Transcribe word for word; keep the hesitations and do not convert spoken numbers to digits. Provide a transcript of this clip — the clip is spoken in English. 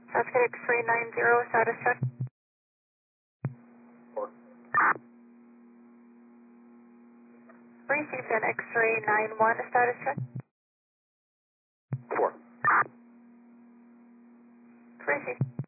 Southgate X-ray nine zero, status check. Four. Received an X-ray nine one, status check. Four. Received.